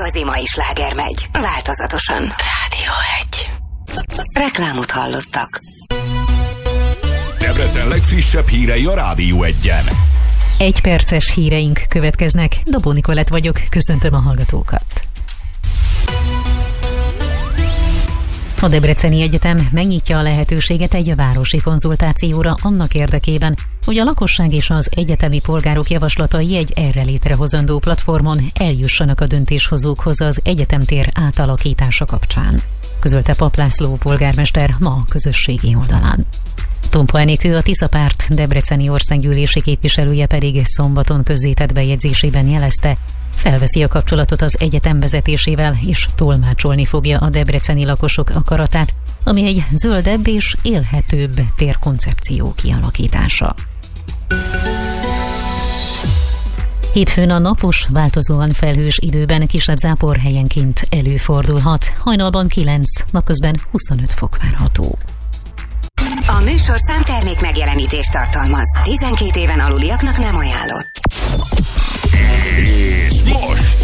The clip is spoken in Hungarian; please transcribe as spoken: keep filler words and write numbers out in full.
igazi mai sláger megy, változatosan. Rádió egy. Reklámot hallottak. Debrecen legfrissebb hírei a Rádió egyen. Egy perces híreink következnek. Dobó Nikolett vagyok, köszöntöm a hallgatókat. A Debreceni Egyetem megnyitja a lehetőséget egy városi konzultációra annak érdekében, hogy a lakosság és az egyetemi polgárok javaslatai egy erre létrehozandó platformon eljussanak a döntéshozókhoz az egyetemtér átalakítása kapcsán, közölte Papp László polgármester ma a közösségi oldalán. Tompa Enikő, a Tisza Párt debreceni országgyűlési képviselője pedig szombaton közzétett bejegyzésében jelezte, felveszi a kapcsolatot az egyetem vezetésével, és tolmácsolni fogja a debreceni lakosok akaratát, ami egy zöldebb és élhetőbb térkoncepció kialakítása. Hétfőn a napos, változóan felhős időben kisebb zápor helyenként előfordulhat. Hajnalban kilenc, napközben huszonöt fok várható. A műsor számtermék megjelenítést tartalmaz. tizenkét éven aluliaknak nem ajánlott. És most